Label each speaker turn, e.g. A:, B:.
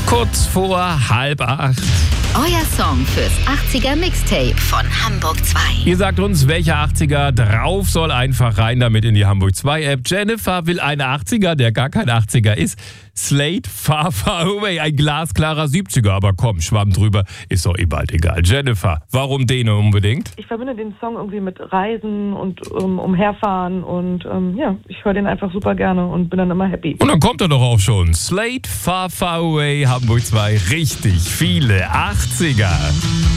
A: Kurz vor 7:30.
B: Euer Song fürs 80er Mixtape von Hamburg 2.
A: Ihr sagt uns, welcher 80er drauf soll, einfach rein damit in die Hamburg 2 App. Jennifer will einen 80er, der gar kein 80er ist. Slate, Far Far Away, ein glasklarer 70er, aber komm, Schwamm drüber, ist doch bald egal. Jennifer, warum den unbedingt?
C: Ich verbinde den Song irgendwie mit Reisen und umherfahren und ich höre den einfach super gerne und bin dann immer happy.
A: Und dann kommt er doch auch schon. Slate, Far Far Away, Hamburg 2, richtig viele 80er.